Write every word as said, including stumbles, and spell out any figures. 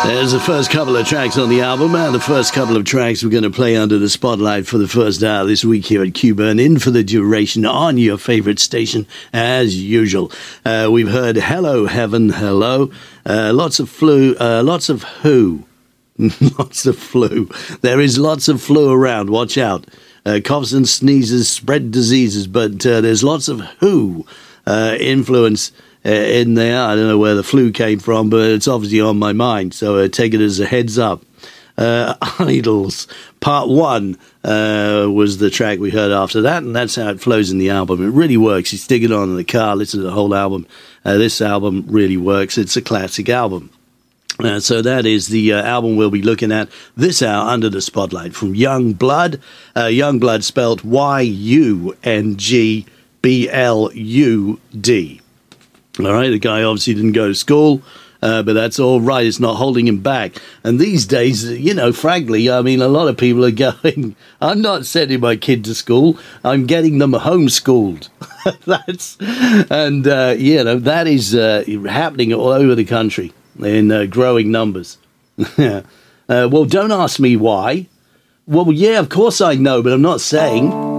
There's the first couple of tracks on the album, and the first couple of tracks we're going to play under the spotlight for the first hour this week here at Q-Burn, in for the duration on your favorite station, as usual. Uh, we've heard Hello Heaven, Hello, uh, lots of flu, uh, lots of who, lots of flu. There is lots of flu around, watch out. Uh, coughs and sneezes spread diseases, but uh, there's lots of who uh, influence uh, in there. I don't know where the flu came from, but it's obviously on my mind, so uh, take it as a heads up. Uh, Idols, part one uh, was the track we heard after that, and that's how it flows in the album. It really works. You stick it on in the car, listen to the whole album. Uh, this album really works. It's a classic album. Uh, so that is the uh, album we'll be looking at this hour under the spotlight from Young Blood. Uh, Young Blood spelled Y U N G B L U D. All right, the guy obviously didn't go to school, uh, but that's all right. It's not holding him back. And these days, you know, frankly, I mean, a lot of people are going, I'm not sending my kid to school. I'm getting them homeschooled. That's, and, uh, you know, that is uh, happening all over the country in uh, growing numbers. uh, well, don't ask me why. Well, yeah, of course I know, but I'm not saying.